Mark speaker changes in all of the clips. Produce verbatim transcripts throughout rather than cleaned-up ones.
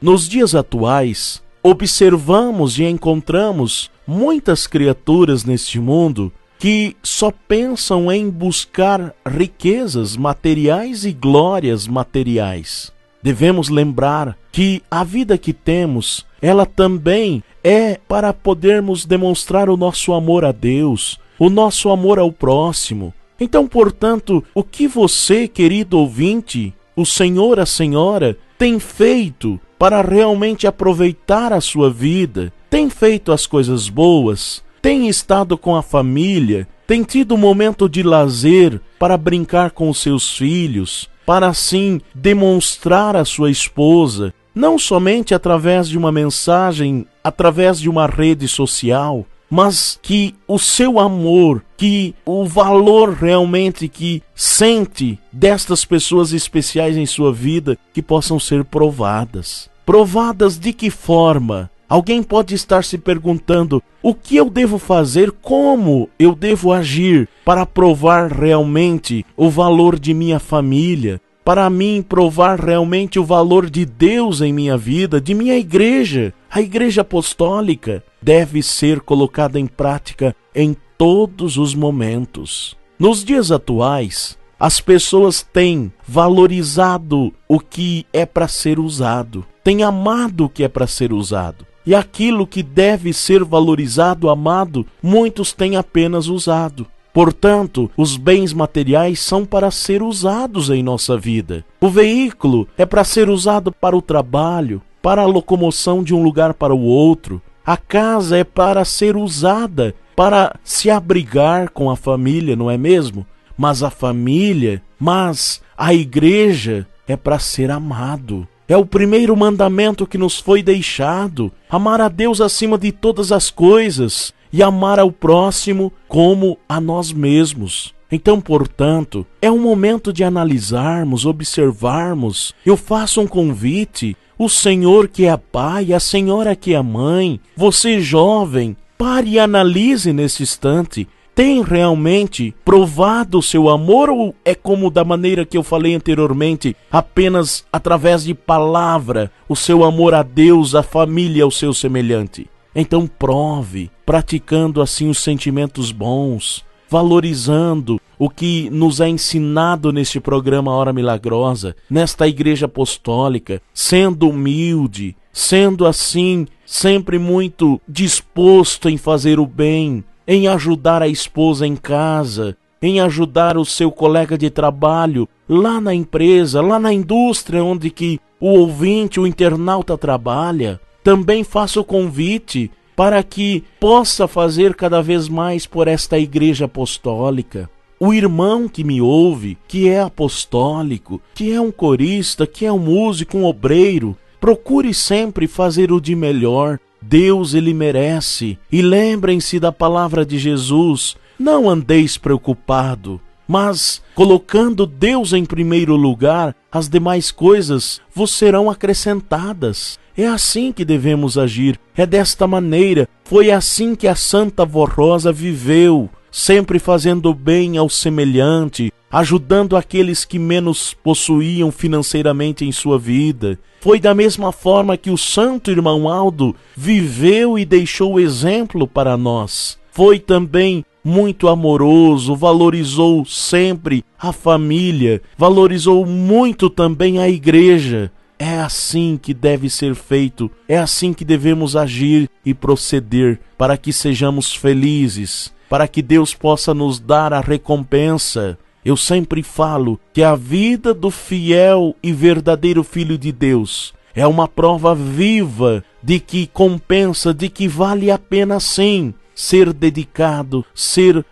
Speaker 1: Nos dias atuais, observamos e encontramos muitas criaturas neste mundo que só pensam em buscar riquezas materiais e glórias materiais. Devemos lembrar que a vida que temos, ela também é para podermos demonstrar o nosso amor a Deus, o nosso amor ao próximo. Então, portanto, o que você, querido ouvinte, o senhor, a senhora, tem feito para realmente aproveitar a sua vida? Tem feito as coisas boas? Tem estado com a família? Tem tido um momento de lazer para brincar com os seus filhos? Para assim demonstrar à sua esposa, não somente através de uma mensagem, através de uma rede social, mas que o seu amor, que o valor realmente que sente destas pessoas especiais em sua vida, que possam ser provadas. Provadas de que forma? Alguém pode estar se perguntando: o que eu devo fazer, como eu devo agir para provar realmente o valor de minha família, para mim provar realmente o valor de Deus em minha vida, de minha igreja? A igreja apostólica deve ser colocada em prática em todos os momentos. Nos dias atuais, as pessoas têm valorizado o que é para ser usado, têm amado o que é para ser usado. E aquilo que deve ser valorizado, amado, muitos têm apenas usado. Portanto, os bens materiais são para ser usados em nossa vida. O veículo é para ser usado para o trabalho, para a locomoção de um lugar para o outro. A casa é para ser usada para se abrigar com a família, não é mesmo? Mas a família, mas a igreja é para ser amado. É o primeiro mandamento que nos foi deixado: amar a Deus acima de todas as coisas e amar ao próximo como a nós mesmos. Então, portanto, é um momento de analisarmos, observarmos. Eu faço um convite: o senhor que é pai, a senhora que é mãe, você jovem, pare e analise nesse instante. Tem realmente provado o seu amor, ou é como da maneira que eu falei anteriormente, apenas através de palavra, o seu amor a Deus, a família, ao seu semelhante? Então prove, praticando assim os sentimentos bons, valorizando o que nos é ensinado neste programa Hora Milagrosa, nesta igreja apostólica, sendo humilde, sendo assim sempre muito disposto em fazer o bem, em ajudar a esposa em casa, em ajudar o seu colega de trabalho, lá na empresa, lá na indústria onde que o ouvinte, o internauta trabalha. Também faço o convite para que possa fazer cada vez mais por esta igreja apostólica. O irmão que me ouve, que é apostólico, que é um corista, que é um músico, um obreiro, procure sempre fazer o de melhor. Deus, ele merece. E lembrem-se da palavra de Jesus: não andeis preocupado, mas colocando Deus em primeiro lugar, as demais coisas vos serão acrescentadas. É assim que devemos agir, é desta maneira. Foi assim que a Santa Vó Rosa viveu, sempre fazendo bem ao semelhante, ajudando aqueles que menos possuíam financeiramente em sua vida. Foi da mesma forma que o santo irmão Aldo viveu e deixou exemplo para nós. Foi também muito amoroso, valorizou sempre a família, valorizou muito também a igreja. É assim que deve ser feito, é assim que devemos agir e proceder, para que sejamos felizes, para que Deus possa nos dar a recompensa. Eu sempre falo que a vida do fiel e verdadeiro Filho de Deus é uma prova viva de que compensa, de que vale a pena sim ser dedicado, ser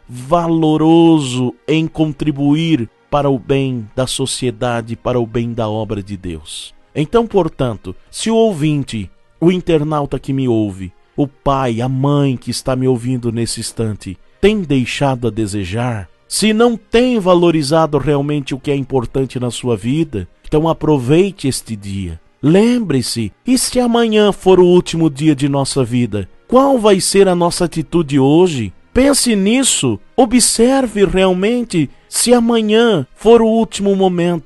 Speaker 1: valoroso em contribuir para o bem da sociedade, para o bem da obra de Deus. Então, portanto, se o ouvinte, o internauta que me ouve, o pai, a mãe que está me ouvindo nesse instante, tem deixado a desejar, se não tem valorizado realmente o que é importante na sua vida, então aproveite este dia. Lembre-se, e se amanhã for o último dia de nossa vida, qual vai ser a nossa atitude hoje? Pense nisso, observe realmente se amanhã for o último momento,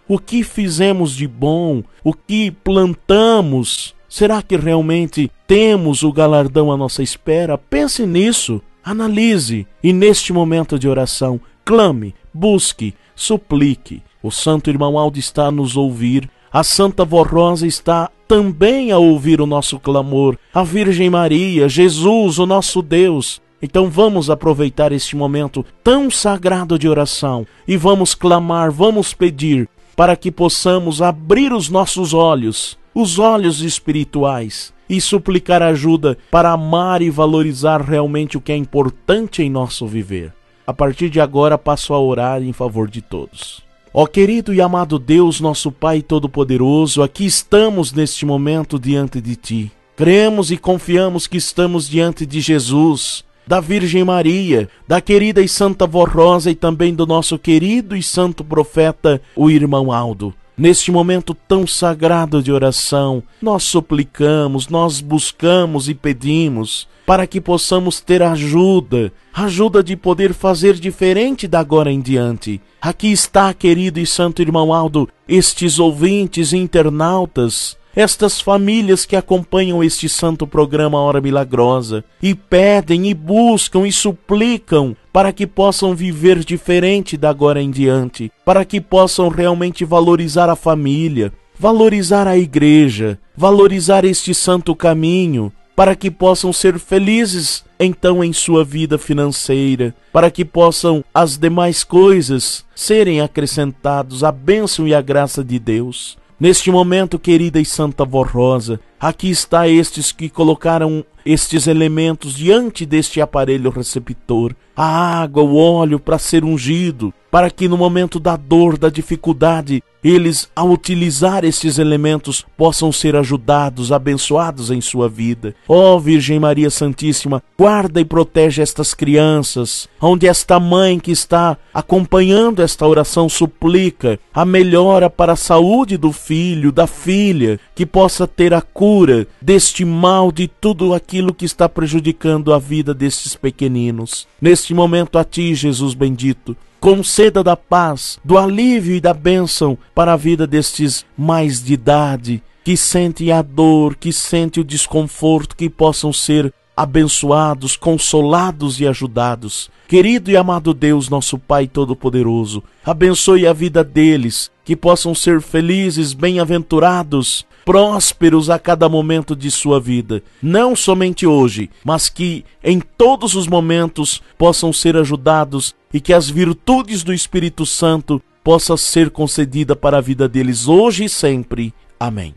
Speaker 1: o que fizemos de bom, o que plantamos. Será que realmente temos o galardão à nossa espera? Pense nisso, analise e neste momento de oração, clame, busque, suplique. O Santo Irmão Aldo está a nos ouvir, a Santa Vó Rosa está também a ouvir o nosso clamor, a Virgem Maria, Jesus, o nosso Deus. Então vamos aproveitar este momento tão sagrado de oração e vamos clamar, vamos pedir para que possamos abrir os nossos olhos, os olhos espirituais, e suplicar ajuda para amar e valorizar realmente o que é importante em nosso viver. A partir de agora passo a orar em favor de todos. Ó querido e amado Deus, nosso Pai Todo-Poderoso, aqui estamos neste momento diante de Ti. Cremos e confiamos que estamos diante de Jesus, da Virgem Maria, da querida e Santa Vó Rosa e também do nosso querido e santo profeta, o Irmão Aldo. Neste momento tão sagrado de oração, nós suplicamos, nós buscamos e pedimos para que possamos ter ajuda, ajuda de poder fazer diferente da agora em diante. Aqui está, querido e santo Irmão Aldo, estes ouvintes e internautas, estas famílias que acompanham este santo programa Hora Milagrosa e pedem e buscam e suplicam para que possam viver diferente da agora em diante, para que possam realmente valorizar a família, valorizar a igreja, valorizar este santo caminho, para que possam ser felizes então em sua vida financeira, para que possam as demais coisas serem acrescentados, a bênção e a graça de Deus. Neste momento, querida e Santa Vó Rosa, aqui está estes que colocaram estes elementos diante deste aparelho receptor, a água, o óleo para ser ungido, para que no momento da dor, da dificuldade, eles, ao utilizar estes elementos, possam ser ajudados, abençoados em sua vida. Ó Virgem Maria Santíssima, guarda e protege estas crianças, onde esta mãe que está acompanhando esta oração suplica a melhora para a saúde do filho, da filha, que possa ter a cura deste mal, de tudo aquilo que está prejudicando a vida destes pequeninos. Neste momento a Ti, Jesus bendito, conceda da paz, do alívio e da bênção para a vida destes mais de idade, que sentem a dor, que sentem o desconforto, que possam ser abençoados, consolados e ajudados. Querido e amado Deus, nosso Pai Todo-Poderoso, abençoe a vida deles, que possam ser felizes, bem-aventurados, prósperos a cada momento de sua vida, não somente hoje, mas que em todos os momentos possam ser ajudados e que as virtudes do Espírito Santo possam ser concedidas para a vida deles hoje e sempre. Amém.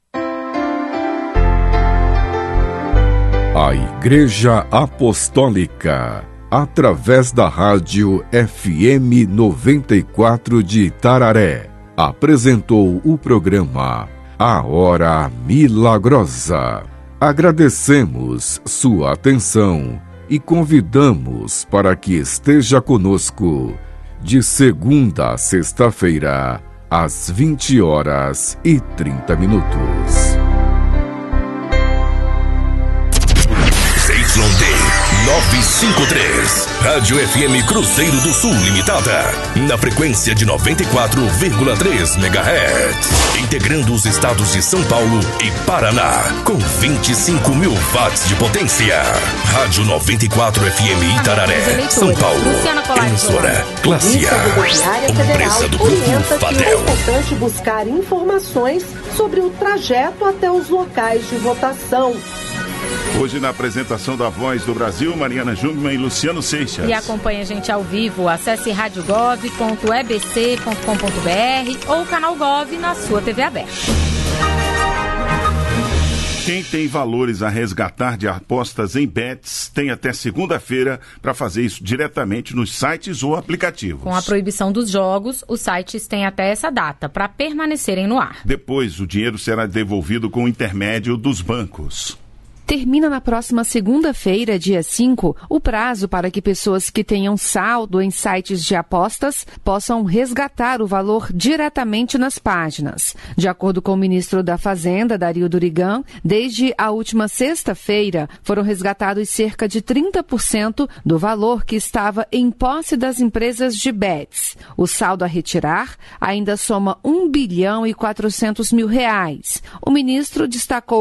Speaker 2: A Igreja Apostólica, através da rádio F M noventa e quatro de Itararé, apresentou o programa A Hora Milagrosa. Agradecemos sua atenção e convidamos para que esteja conosco de segunda a sexta-feira, às vinte horas e trinta minutos.
Speaker 3: Y D novecentos e cinquenta e três, Rádio F M Cruzeiro do Sul Limitada, na frequência de noventa e quatro vírgula três megahertz, integrando os estados de São Paulo e Paraná, com vinte e cinco mil watts de potência. Rádio noventa e quatro F M Itararé, São Paulo, emissora Classe A, empresa do Grupo Fadel.
Speaker 4: É importante buscar informações sobre o trajeto até os locais de votação.
Speaker 5: Hoje na apresentação da Voz do Brasil, Mariana Jungmann e Luciano Seixas.
Speaker 6: E acompanhe a gente ao vivo, acesse rádio gov ponto e b c ponto com ponto b r ou canal Gov na sua T V aberta.
Speaker 5: Quem tem valores a resgatar de apostas em bets tem até segunda-feira para fazer isso diretamente nos sites ou aplicativos.
Speaker 6: Com a proibição dos jogos, os sites têm até essa data para permanecerem no ar.
Speaker 5: Depois, o dinheiro será devolvido com o intermédio dos bancos.
Speaker 7: Termina na próxima segunda-feira, dia cinco, o prazo para que pessoas que tenham saldo em sites de apostas possam resgatar o valor diretamente nas páginas. De acordo com o ministro da Fazenda, Dario Durigan, desde a última sexta-feira foram resgatados cerca de trinta por cento do valor que estava em posse das empresas de bets. O saldo a retirar ainda soma um bilhão e quatrocentos mil reais. O ministro destacou